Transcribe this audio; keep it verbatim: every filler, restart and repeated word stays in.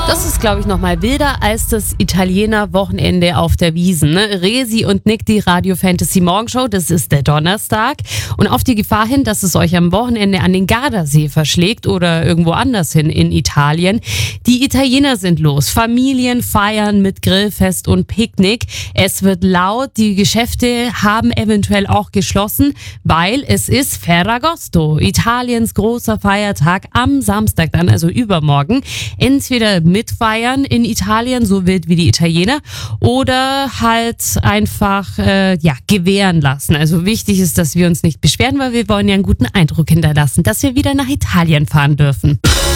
Das ist, glaube ich, noch mal wilder als das Italiener-Wochenende auf der Wiesn. Ne? Resi und Nick, die Radio Fantasy Morgenshow, das ist der Donnerstag. Und auf die Gefahr hin, dass es euch am Wochenende an den Gardasee verschlägt oder irgendwo anders hin in Italien. Die Italiener sind los. Familien feiern mit Grillfest und Picknick. Es wird laut. Die Geschäfte haben eventuell auch geschlossen, weil es ist Ferragosto, Italiens großer Feiertag am Samstag dann, also übermorgen. Entweder mitfeiern in Italien, so wild wie die Italiener, oder halt einfach äh, ja gewähren lassen. Also wichtig ist, dass wir uns nicht beschweren, weil wir wollen ja einen guten Eindruck hinterlassen, dass wir wieder nach Italien fahren dürfen.